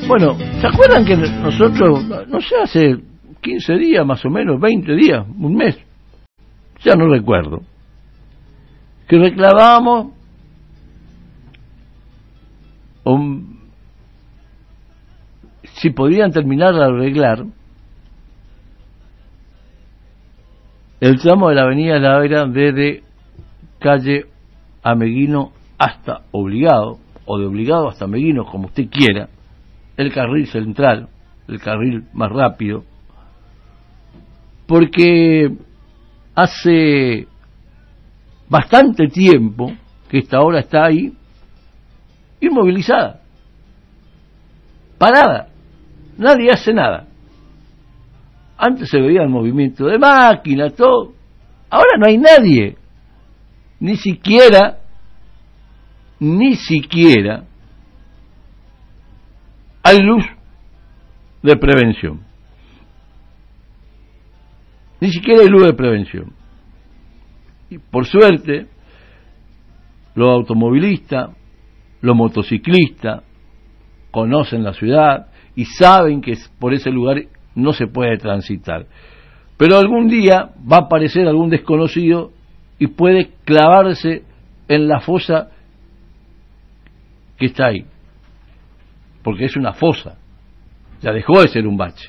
Bueno, ¿se acuerdan que nosotros, no sé, hace 15 días más o menos, 20 días, un mes, ya no recuerdo, que reclamábamos si podían terminar de arreglar el tramo de la avenida La Era desde calle Ameguino hasta Obligado, o de Obligado hasta Ameguino, como usted quiera, el carril central, el carril más rápido, porque hace bastante tiempo que esta obra está ahí, inmovilizada, parada, nadie hace nada. Antes se veía el movimiento de máquinas, todo, ahora no hay nadie, ni siquiera hay luz de prevención, ni siquiera hay luz de prevención. Y por suerte, los automovilistas, los motociclistas conocen la ciudad y saben que por ese lugar no se puede transitar, pero algún día va a aparecer algún desconocido y puede clavarse en la fosa que está ahí, porque es una fosa, ya dejó de ser un bache,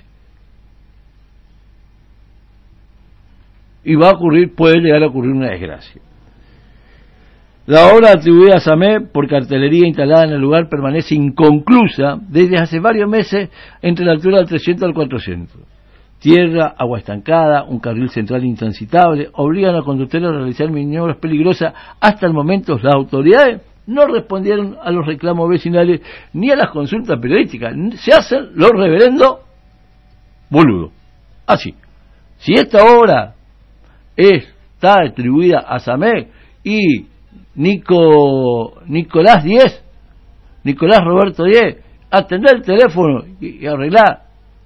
y puede llegar a ocurrir una desgracia. La obra atribuida a SAME por cartelería instalada en el lugar permanece inconclusa desde hace varios meses entre la altura del 300 al 400. Tierra, agua estancada, un carril central intransitable, obligan a conductores a realizar maniobras peligrosas. Hasta el momento las autoridades no respondieron a los reclamos vecinales ni a las consultas periodísticas. Se hacen los reverendos boludos. Así. Si esta obra está atribuida a SAME y Nicolás Roberto 10, atender el teléfono y arreglar.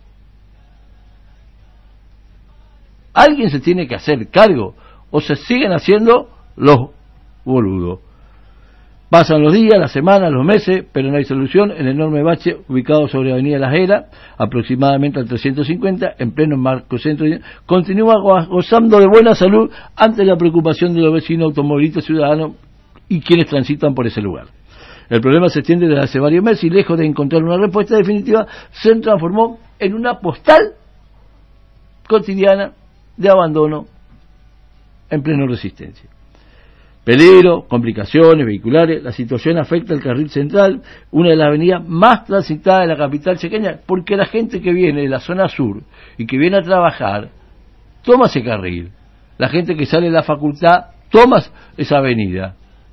Alguien se tiene que hacer cargo, o se siguen haciendo los boludos. Pasan los días, las semanas, los meses, pero no hay solución. El enorme bache ubicado sobre Avenida Las Heras, aproximadamente al 350, en pleno marco centro, continúa gozando de buena salud ante la preocupación de los vecinos, automovilistas, ciudadanos y quienes transitan por ese lugar. El problema se extiende desde hace varios meses y lejos de encontrar una respuesta definitiva, se transformó en una postal cotidiana de abandono en pleno Resistencia. Peligro, complicaciones vehiculares, la situación afecta al carril central, una de las avenidas más transitadas de la capital chequeña, porque la gente que viene de la zona sur y que viene a trabajar, toma ese carril. La gente que sale de la facultad, toma esa avenida.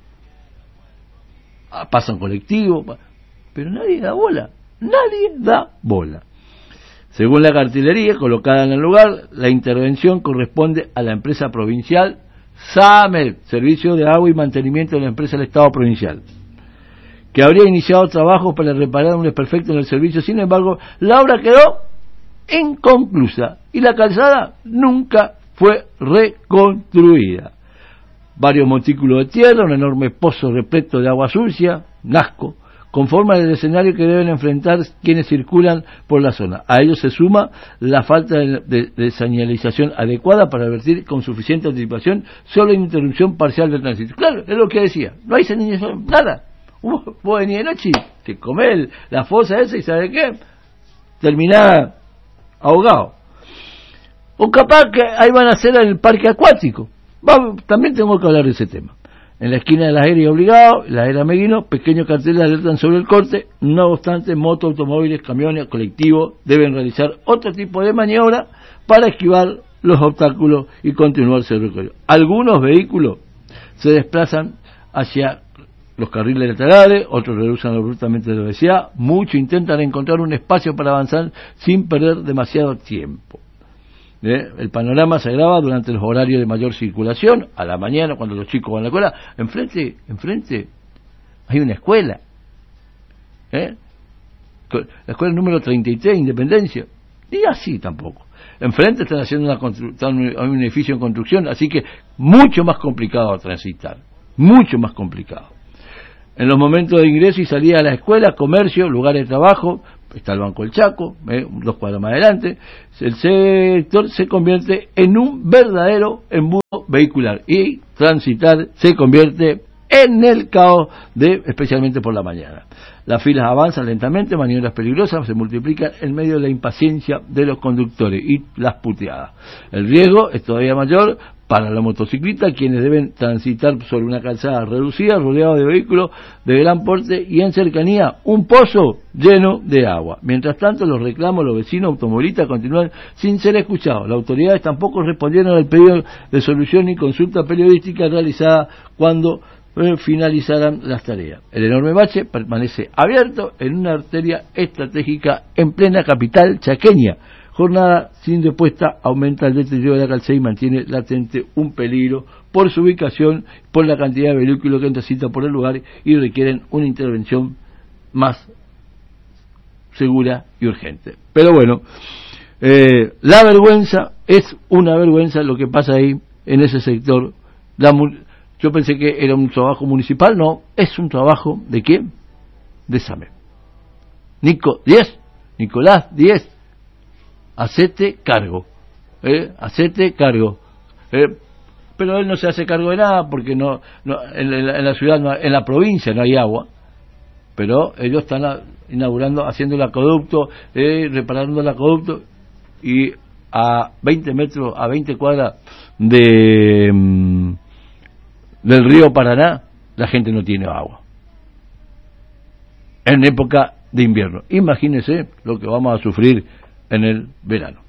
Pasan colectivos, pero nadie da bola. Según la cartelería colocada en el lugar, la intervención corresponde a la empresa provincial SAME, Servicio de Agua y Mantenimiento de la Empresa del Estado Provincial, que habría iniciado trabajos para reparar un desperfecto en el servicio. Sin embargo, la obra quedó inconclusa y la calzada nunca fue reconstruida. Varios montículos de tierra, un enorme pozo repleto de agua sucia, asco, conforman el escenario que deben enfrentar quienes circulan por la zona. A ello se suma la falta de señalización adecuada para advertir con suficiente anticipación solo en interrupción parcial del tránsito. Claro, es lo que decía, no hay señalización, nada. Vos venís de noche, te comés la fosa esa y ¿sabe qué? Terminás ahogado. O capaz que ahí van a hacer el parque acuático. También tengo que hablar de ese tema. En la esquina de la Era y Obligado, la Era Meguino, pequeños carteles alertan sobre el corte. No obstante, motos, automóviles, camiones, colectivos deben realizar otro tipo de maniobra para esquivar los obstáculos y continuar su recorrido. Algunos vehículos se desplazan hacia los carriles laterales, otros reducen abruptamente la velocidad, muchos intentan encontrar un espacio para avanzar sin perder demasiado tiempo. El panorama se agrava durante los horarios de mayor circulación, a la mañana cuando los chicos van a la escuela. Enfrente hay una escuela, la escuela número 33, Independencia, y así tampoco. Enfrente están haciendo un edificio en construcción, así que mucho más complicado a transitar, mucho más complicado. En los momentos de ingreso y salida a la escuela, comercio, lugares de trabajo, está el Banco del Chaco, 2 cuadras más adelante, el sector se convierte en un verdadero embudo vehicular y transitar se convierte en el caos, especialmente por la mañana. Las filas avanzan lentamente, maniobras peligrosas se multiplican en medio de la impaciencia de los conductores y las puteadas. El riesgo es todavía mayor para la motociclista, quienes deben transitar sobre una calzada reducida, rodeado de vehículos de gran porte y en cercanía un pozo lleno de agua. Mientras tanto, los reclamos de los vecinos automovilistas continúan sin ser escuchados. Las autoridades tampoco respondieron al pedido de solución y consulta periodística realizada cuando finalizarán las tareas. El enorme bache permanece abierto en una arteria estratégica en plena capital chaqueña. Jornada sin respuesta aumenta el deterioro de la calzada y mantiene latente un peligro por su ubicación, por la cantidad de vehículos que transitan por el lugar y requieren una intervención más segura y urgente. Pero bueno, la vergüenza, es una vergüenza lo que pasa ahí en ese sector. Yo pensé que era un trabajo municipal, no, es un trabajo ¿de quién? De SAME. Nicolás 10, hacete cargo, hacete cargo. Pero él no se hace cargo de nada porque no en la ciudad, en la provincia no hay agua, pero ellos están inaugurando, haciendo el acueducto, reparando el acueducto, y a 20 metros, a 20 cuadras del río Paraná, la gente no tiene agua en época de invierno. Imagínense lo que vamos a sufrir en el verano.